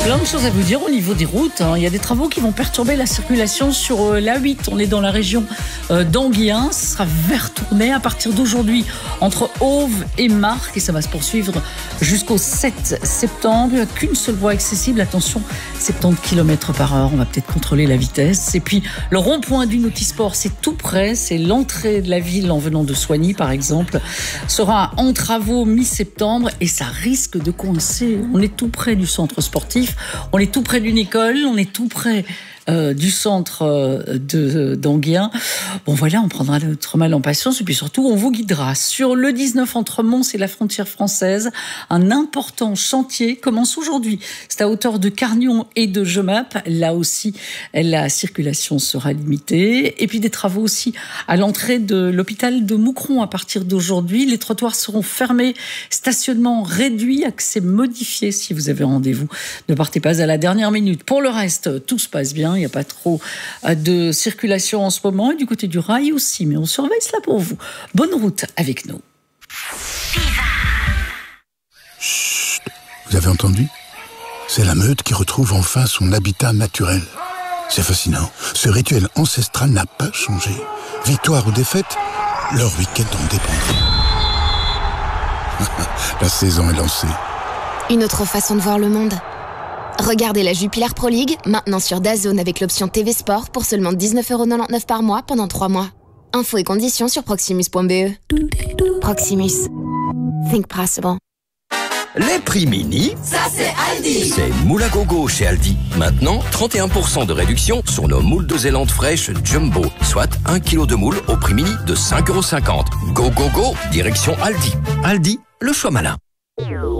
Plein de choses à vous dire au niveau des routes. Il y a des travaux qui vont perturber la circulation sur l'A8. On est dans la région d'Anguien. Ce sera vert tourné à partir d'aujourd'hui entre Auve et Marcq. Et ça va se poursuivre jusqu'au 7 septembre. Il n'y a qu'une seule voie accessible. Attention, 70 km/h. On va peut-être contrôler la vitesse. Et puis, le rond-point du Notisport, c'est tout près. C'est l'entrée de la ville en venant de Soigny, par exemple. Sera en travaux mi-septembre et ça risque de coincer. On est tout près du centre sportif. On est tout près d'une école, on est tout près du centre d'Anguien. Bon voilà, on prendra notre mal en patience et puis surtout on vous guidera. Sur le 19 entre Mons et la frontière française, un important chantier commence aujourd'hui. C'est à hauteur de Carnion et de Jemappes. Là aussi, la circulation sera limitée. Et puis des travaux aussi à l'entrée de l'hôpital de Moucron à partir d'aujourd'hui. Les trottoirs seront fermés, stationnement réduit, accès modifié si vous avez rendez-vous. Ne partez pas à la dernière minute. Pour le reste, tout se passe bien. Il n'y a pas trop de circulation en ce moment. Et du côté du rail aussi. Mais on surveille cela pour vous. Bonne route avec nous. Chut, vous avez entendu ? C'est la meute qui retrouve enfin son habitat naturel. C'est fascinant. Ce rituel ancestral n'a pas changé. Victoire ou défaite, leur week-end en dépendra. La saison est lancée. Une autre façon de voir le monde. Regardez la Jupiler Pro League, maintenant sur DAZN avec l'option TV Sport pour seulement 19,99€ par mois pendant 3 mois. Infos et conditions sur proximus.be. Proximus. Think possible. Les prix mini, ça c'est Aldi. C'est moule à gogo chez Aldi. Maintenant, 31% de réduction sur nos moules de Zélande fraîches Jumbo, soit 1 kg de moules au prix mini de 5,50€. Go, go, go, direction Aldi. Aldi, le choix malin.